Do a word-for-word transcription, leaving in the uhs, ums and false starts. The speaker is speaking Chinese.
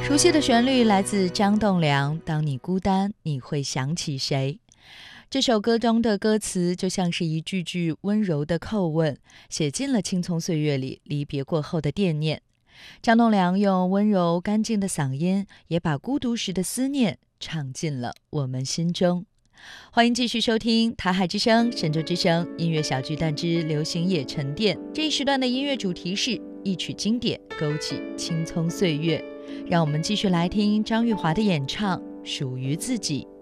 熟悉的旋律来自张栋梁，当你孤单，你会想起谁？这首歌中的歌词就像是一句句温柔的叩问，写进了青葱岁月里离别过后的惦念。张栋梁用温柔干净的嗓音，也把孤独时的思念唱进了我们心中。欢迎继续收听台海之声、神州之声音乐小巨蛋之流行夜沉淀。这一时段的音乐主题是一曲经典，勾起青葱岁月。让我们继续来听张玉华的演唱《属于自己》。